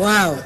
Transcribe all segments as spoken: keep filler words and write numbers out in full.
wow.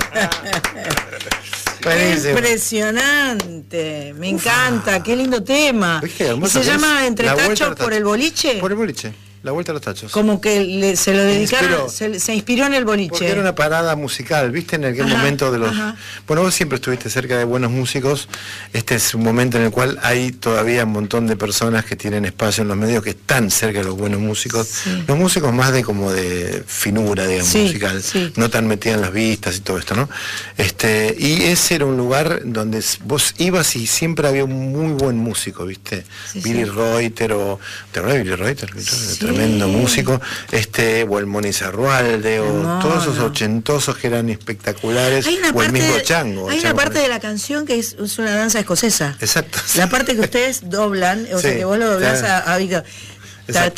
Impresionante, me encanta, qué lindo tema. ¿Y se llama Entre Tachos por el boliche? Por el boliche. La Vuelta a los Tachos. Como que le, se lo dedicaron, se, se inspiró en el boliche. Porque era una parada musical, ¿viste? En aquel ajá, momento de los... Ajá. Bueno, vos siempre estuviste cerca de buenos músicos. Este es un momento en el cual hay todavía un montón de personas que tienen espacio en los medios, que están cerca de los buenos músicos. Sí. Los músicos más de como de finura, digamos, sí, musical. Sí. No tan metida en las vistas y todo esto, ¿no? Este, y ese era un lugar donde vos ibas y siempre había un muy buen músico, ¿viste? Sí, Billy sí. Reuter o... ¿Te acuerdas de Billy Reuter? Sí. Tremendo músico, este, o el Moni Zarrualde, o no, todos esos no. ochentosos que eran espectaculares, hay una o parte, el mismo Chango. Hay Chango una parte de la canción que es, es una danza escocesa. Exacto. La parte que ustedes doblan, o sí, sea que vos lo doblás a, a Víctor. Exacto.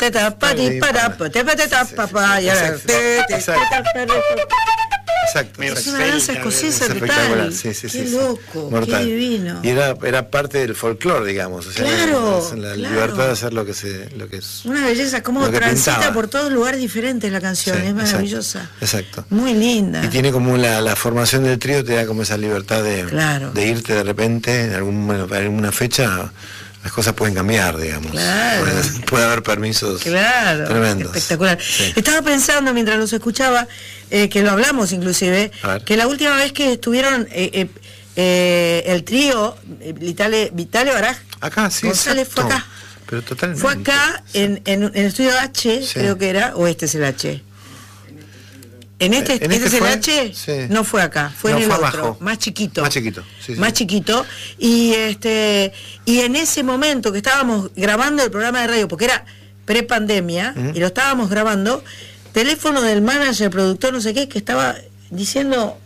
Exacto. Es una danza escocesa, ¿qué tal? Sí, sí, qué sí, loco, mortal. Qué divino. Y era, era parte del folclore, digamos. O sea, claro, la, la claro. libertad de hacer lo que se, lo que es. Una belleza, cómo transita pintaba. Por todos lugares diferentes la canción, sí, es maravillosa. Exacto. Muy linda. Y tiene como la, la formación del trío te da como esa libertad de, claro. de irte de repente en algún, alguna fecha. Las cosas pueden cambiar, digamos. Claro. Puede, puede haber permisos claro, tremendos. Espectacular. Sí. Estaba pensando mientras los escuchaba, eh, que lo hablamos inclusive, que la última vez que estuvieron eh, eh, eh, el trío, eh, Vitale, Vitale Baraj, acá, sí, González fue acá. Pero totalmente. Fue acá en, en, en el estudio H, sí. creo que era, o este es el H. En este, en este, este es el fue, H, sí. no fue acá, fue no, en el fue otro, abajo. más chiquito. Más chiquito, sí, sí. Más chiquito. Y este y en ese momento que estábamos grabando el programa de radio, porque era pre-pandemia, uh-huh. y lo estábamos grabando, teléfono del manager, productor, no sé qué, que estaba diciendo,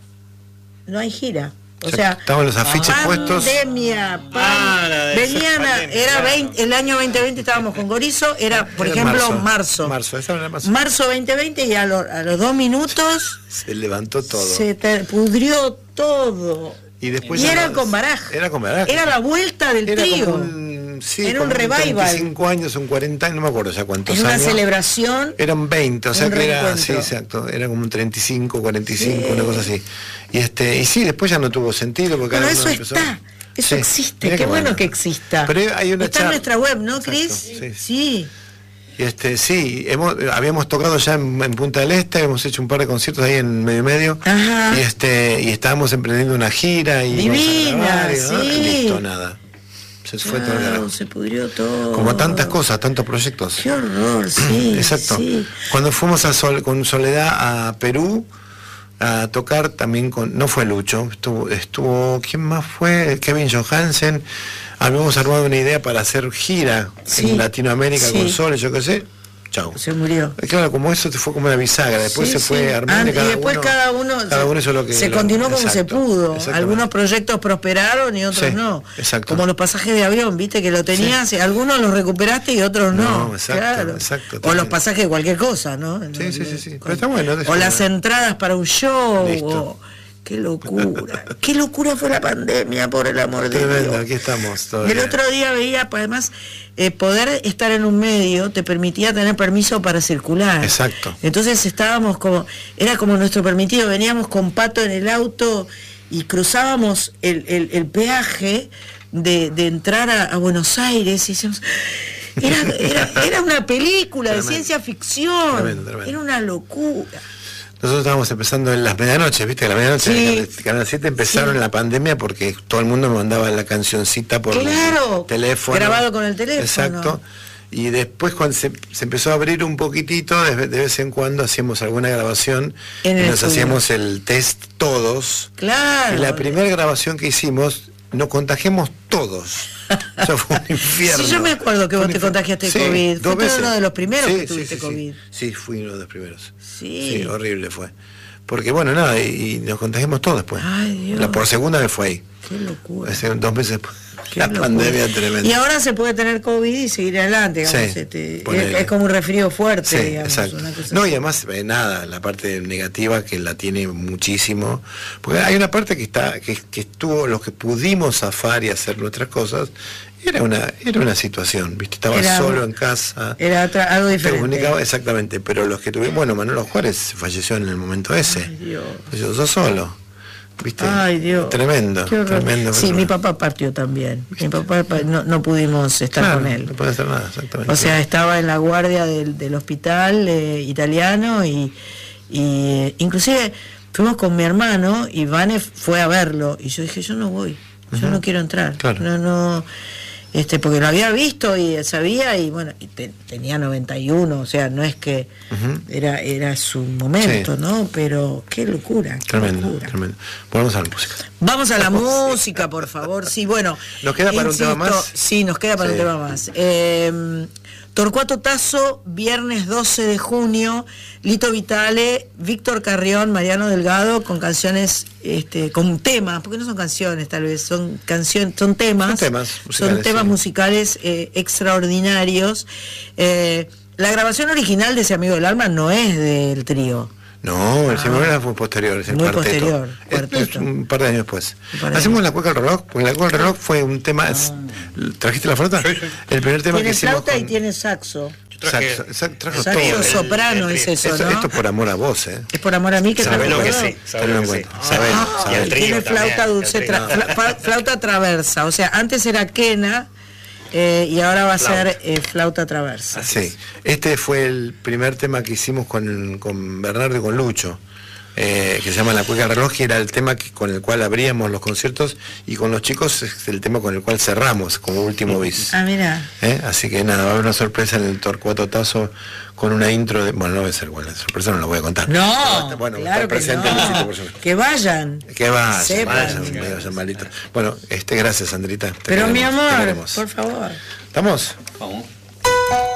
no hay gira. O sea, estaban los afiches pandemia, puestos. Pandemia, ah, venían a, era veinte, el año veinte veinte estábamos con Gorizo, era por era ejemplo marzo. Marzo, marzo, era marzo. Marzo veinte veinte y a, lo, a los dos minutos se levantó todo. Se te pudrió todo. Y después y era no, con Baraj. Era con Baraj. Era la vuelta del era trío. Como un, sí, era como un revival. veinticinco años, un cuarenta años, no me acuerdo ya cuántos era años. Una celebración. Eran veinte, o sea que era, sí, exacto, era como un treinta y cinco, cuarenta y cinco, sí. una cosa así. Y este, y sí, después ya no tuvo sentido porque bueno, eso empezó... está. Eso sí, existe, qué, qué bueno, bueno que exista. Pero hay una está char... en nuestra web, ¿no, Cris? Sí. sí. Y este, sí, hemos, habíamos tocado ya en, en Punta del Este, hemos hecho un par de conciertos ahí en medio medio. Ajá. Y este, y estábamos emprendiendo una gira y divina, grabar, y, sí. ¿no? Y listo, nada. Se claro, fue todo el carajo. Se pudrió todo. Como tantas cosas, tantos proyectos. Qué horror, sí. Exacto. Sí. Cuando fuimos a Sol, con Soledad a Perú a tocar también con, no fue Lucho, estuvo, estuvo ¿quién más fue? Kevin Johansen. Habíamos armado una idea para hacer gira sí. en Latinoamérica sí. con Sol, yo qué sé. Chau. Se murió. Claro, como eso te fue como una bisagra, después sí, se fue sí. armando y después uno, cada uno, cada uno hizo lo que se lo, continuó como exacto, se pudo. Algunos proyectos prosperaron y otros sí, no. Exacto. Como los pasajes de avión, viste que lo tenías, sí. algunos los recuperaste y otros no. no exacto, claro. exacto, o los pasajes de cualquier cosa, ¿no? Sí, sí, sí, sí. Pero está bueno. O las entradas para un show. O, qué locura, qué locura fue la pandemia, por el amor de Tremendo, Dios. Aquí estamos todavía. El otro día veía, pues además, eh, poder estar en un medio te permitía tener permiso para circular. Exacto. Entonces estábamos como, era como nuestro permitido, veníamos con Pato en el auto y cruzábamos el, el, el peaje de, de entrar a, a Buenos Aires y decíamos, era, era, era una película tremendo. De ciencia ficción, tremendo, tremendo. Era una locura. Nosotros estábamos empezando en las medianoches, ¿viste? La medianoche sí. en Canal siete empezaron sí. en la pandemia porque todo el mundo me mandaba la cancioncita por claro, el teléfono. Grabado con el teléfono. Exacto. Y después cuando se, se empezó a abrir un poquitito, de, de vez en cuando hacíamos alguna grabación en y nos estudio. Hacíamos el test todos. Claro. Y la primera grabación que hicimos, nos contagiamos todos. Eso fue un infierno. Sí, yo me acuerdo que vos te contagiaste sí, COVID. Dos Fue veces. Uno de los primeros sí, que tuviste sí, sí, COVID. Sí. sí, fui uno de los primeros. Sí. Sí, horrible fue. Porque bueno, nada, y, y nos contagiamos todos después. Ay, Dios. La por segunda vez fue ahí. Qué locura. Hace dos meses Qué la locura. Pandemia tremenda. Y ahora se puede tener COVID y seguir adelante, digamos, sí, este, es, es como un resfrío fuerte, sí, digamos. Exacto. Una cosa no, así. y además, eh, nada, la parte negativa que la tiene muchísimo. Porque hay una parte que está, que, que estuvo, los que pudimos zafar y hacer nuestras cosas, Era una, era una situación, ¿viste? Estaba era, solo en casa. Era otra, algo diferente. Te comunicaba, exactamente, pero los que tuvieron, bueno, Manolo Juárez falleció en el momento ese. Ay, Dios. Yo, yo solo. ¿Viste? Ay, Dios. Tremendo, tremendo. Sí, persona. Mi papá partió también. ¿Viste? Mi papá no, no pudimos estar claro, con él. No puede hacer nada, exactamente. O sea, estaba en la guardia del, del hospital eh, italiano y, y inclusive fuimos con mi hermano y Vane fue a verlo y yo dije, yo no voy, yo uh-huh. no quiero entrar. Claro. No, no, este, porque lo había visto y sabía y bueno, y te, tenía noventa y uno, o sea, no es que uh-huh. era, era su momento, sí. ¿no? Pero qué locura. Qué tremendo, locura. tremendo. Vamos a la música. Vamos a la música, por favor. Sí, bueno. ¿Nos queda para insisto, un tema más? Sí, nos queda para sí. un tema más. Eh, Torcuato Tazo, viernes doce de junio, Lito Vitale, Víctor Carrión, Mariano Delgado, con canciones, este, con temas, porque no son canciones tal vez, son canciones, son temas. Son temas musicales. Son temas sí. musicales eh, extraordinarios. Eh, la grabación original de Ese Amigo del Alma no es del trío. No, el ah, Simón fue posterior, es el muy cuarteto. posterior, cuarteto. Es, es un par de años después. De Hacemos años. La Cueca al Reloj, porque La Cueca al Reloj fue un tema... Ah. ¿Trajiste la flauta? Sí, sí. El primer tema tiene que hicimos flauta con... y tiene saxo. Traje, saxo, saxo, trajo saxo todo. soprano el, el, es eso, esto, ¿no? esto es por amor a vos, ¿eh? Es por amor a mí que Sabelo te que acuerdo. sí, sabelo que sí. Sabelo, Ah, sabelo. Y el trío tiene flauta también, dulce, el trío. tra- fla- flauta traversa, o sea, antes era quena eh, y ahora va a Flauta. ser eh, flauta traversa. Sí, este fue el primer tema que hicimos con, con Bernardo y con Lucho. Eh, que se llama La Cueca al Reloj, que era el tema que, con el cual abríamos los conciertos, y con los chicos es el tema con el cual cerramos como último bis. Ah, mira. ¿Eh? Así que nada, va a haber una sorpresa en el Torcuato Tazo con una intro de... Bueno, no va a ser igual, la sorpresa no la voy a contar. No, Pero, bueno, claro está presente que no. Luisito, por supuesto. Que vayan. Que vayan, Sepan. vayan, vayan, vayan, maldito. Bueno, este, gracias, Sandrita. Te Pero queremos, mi te amor, queremos. por favor. ¿Estamos? Vamos.